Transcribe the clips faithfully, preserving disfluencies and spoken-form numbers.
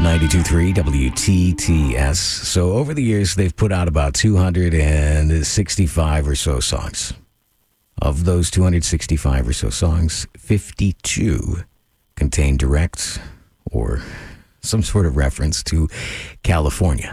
ninety-two point three W T T S. So over the years, they've put out about two hundred sixty-five or so songs. Of those two hundred sixty-five or so songs, fifty-two contain direct or some sort of reference to California.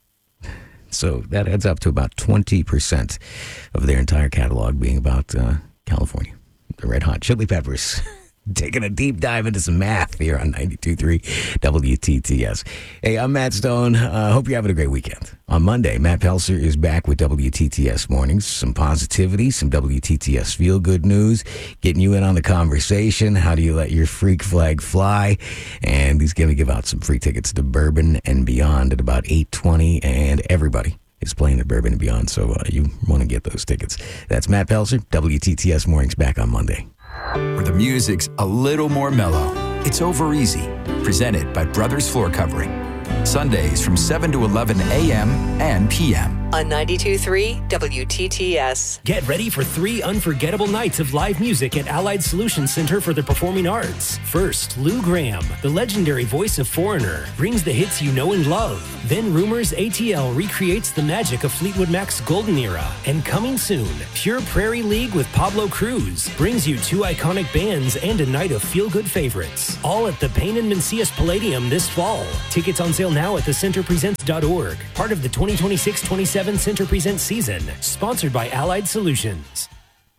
So that adds up to about twenty percent of their entire catalog being about uh, California. The Red Hot Chili Peppers. Taking a deep dive into some math here on ninety-two point three W T T S. Hey, I'm Matt Stone. I uh, hope you're having a great weekend. On Monday, Matt Pelser is back with W T T S Mornings. Some positivity, some W T T S feel-good news, getting you in on the conversation. How do you let your freak flag fly? And he's going to give out some free tickets to Bourbon and Beyond at about eight twenty, and everybody is playing at Bourbon and Beyond, so uh, you want to get those tickets. That's Matt Pelser. W T T S Mornings back on Monday. Where the music's a little more mellow. It's Over Easy, presented by Brothers Floor Covering. Sundays from seven to eleven a.m. and p m on ninety-two point three W T T S. Get ready for three unforgettable nights of live music at Allied Solutions Center for the Performing Arts. First, Lou Graham, the legendary voice of Foreigner, brings the hits you know and love. Then Rumors A T L recreates the magic of Fleetwood Mac's golden era. And coming soon, Pure Prairie League with Pablo Cruz brings you two iconic bands and a night of feel-good favorites. All at the Payne and Mencius Palladium this fall. Tickets on sale now at the center presents dot org. Part of the twenty twenty-six twenty-seven Center Presents season. Sponsored by Allied Solutions.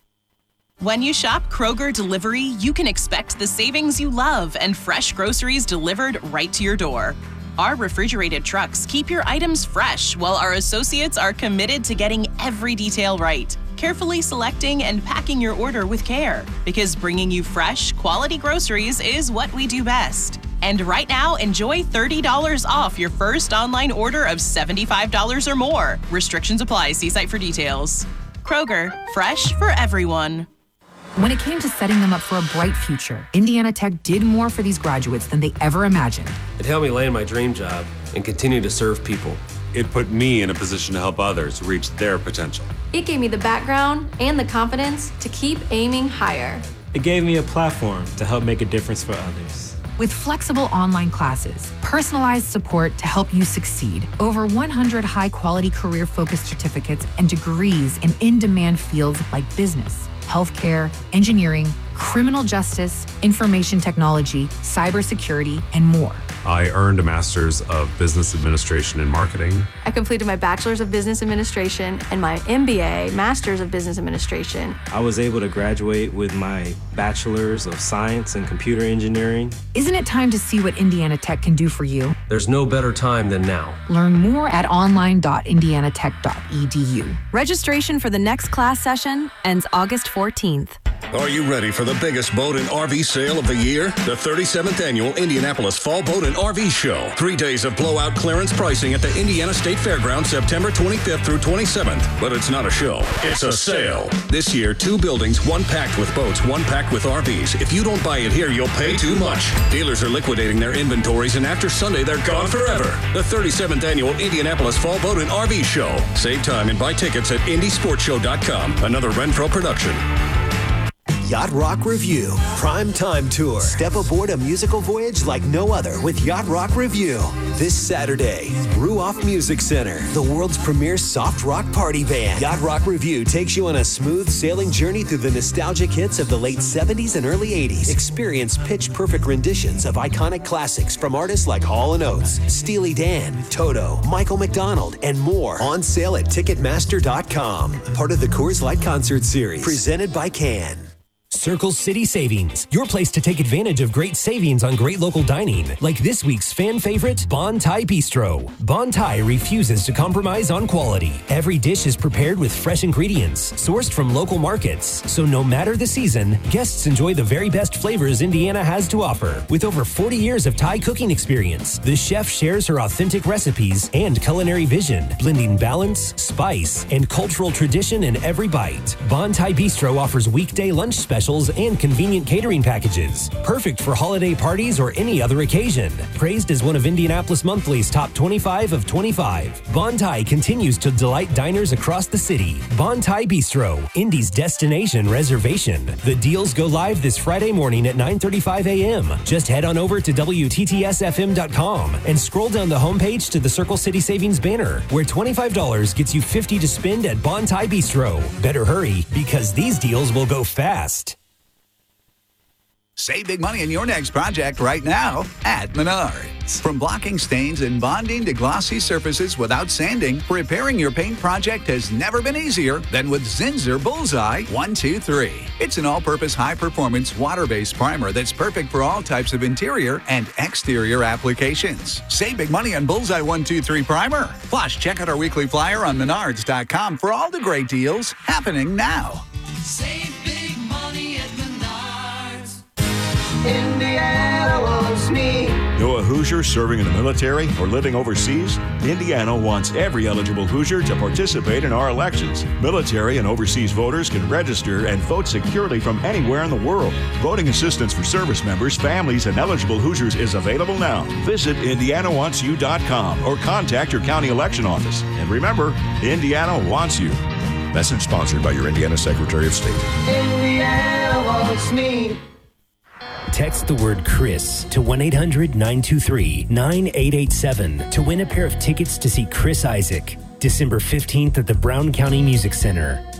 When you shop Kroger Delivery, you can expect the savings you love and fresh groceries delivered right to your door. Our refrigerated trucks keep your items fresh, while our associates are committed to getting every detail right, carefully selecting and packing your order with care. Because bringing you fresh, quality groceries is what we do best. And right now, enjoy thirty dollars off your first online order of seventy-five dollars or more. Restrictions apply. See site for details. Kroger, fresh for everyone. When it came to setting them up for a bright future, Indiana Tech did more for these graduates than they ever imagined. It helped me land my dream job and continue to serve people. It put me in a position to help others reach their potential. It gave me the background and the confidence to keep aiming higher. It gave me a platform to help make a difference for others. With flexible online classes, personalized support to help you succeed, over one hundred high-quality career-focused certificates, and degrees in in-demand fields like business, healthcare, engineering, criminal justice, information technology, cybersecurity, and more. I earned a Master's of Business Administration and Marketing. I completed my Bachelor's of Business Administration and my M B A, Master's of Business Administration. I was able to graduate with my Bachelor's of Science and Computer Engineering. Isn't it time to see what Indiana Tech can do for you? There's no better time than now. Learn more at online dot indiana tech dot e d u. Registration for the next class session ends August fourteenth. Are you ready for the biggest boat and R V sale of the year? The thirty-seventh Annual Indianapolis Fall Boat and R V Show. Three days of blowout clearance pricing at the Indiana State Fairgrounds, September twenty-fifth through twenty-seventh. But it's not a show, it's a sale. This year, two buildings, one packed with boats, one packed with R Vs. If you don't buy it here, you'll pay too much. Dealers are liquidating their inventories, and after Sunday, they're gone forever. The thirty-seventh Annual Indianapolis Fall Boat and R V Show. Save time and buy tickets at indy sports show dot com. Another Renfro production. Yacht Rock Review, Prime Time Tour. Step aboard a musical voyage like no other with Yacht Rock Review. This Saturday, Ruoff Music Center, the world's premier soft rock party band. Yacht Rock Review takes you on a smooth sailing journey through the nostalgic hits of the late seventies and early eighties. Experience pitch-perfect renditions of iconic classics from artists like Hall and Oates, Steely Dan, Toto, Michael McDonald, and more. On sale at ticketmaster dot com. Part of the Coors Light Concert Series. Presented by Can. Circle City Savings, your place to take advantage of great savings on great local dining, like this week's fan favorite, Bon Thai Bistro. Bon Thai refuses to compromise on quality. Every dish is prepared with fresh ingredients, sourced from local markets. So no matter the season, guests enjoy the very best flavors Indiana has to offer. With over forty years of Thai cooking experience, the chef shares her authentic recipes and culinary vision, blending balance, spice, and cultural tradition in every bite. Bon Thai Bistro offers weekday lunch specials specials, and convenient catering packages. Perfect for holiday parties or any other occasion. Praised as one of Indianapolis Monthly's top twenty-five of twenty-five, Bon Thai continues to delight diners across the city. Bon Thai Bistro, Indy's destination reservation. The deals go live this Friday morning at nine thirty-five a.m. Just head on over to W T T S F M dot com and scroll down the homepage to the Circle City Savings banner, where twenty-five dollars gets you fifty dollars to spend at Bon Thai Bistro. Better hurry, because these deals will go fast. Save big money in your next project right now at Menards. From blocking stains and bonding to glossy surfaces without sanding, repairing your paint project has never been easier than with Zinsser Bullseye one two three. It's an all-purpose high-performance water-based primer that's perfect for all types of interior and exterior applications. Save big money on Bullseye one two three primer. Plus, check out our weekly flyer on menards dot com for all the great deals happening now. Save big money at Menards. Indiana wants me. Know a Hoosier serving in the military or living overseas? Indiana wants every eligible Hoosier to participate in our elections. Military and overseas voters can register and vote securely from anywhere in the world. Voting assistance for service members, families, and eligible Hoosiers is available now. Visit indiana wants you dot com or contact your county election office. And remember, Indiana wants you. Message sponsored by your Indiana Secretary of State. Indiana wants me. Text the word Chris to one eight hundred nine two three nine eight eight seven to win a pair of tickets to see Chris Isaak, December fifteenth at the Brown County Music Center.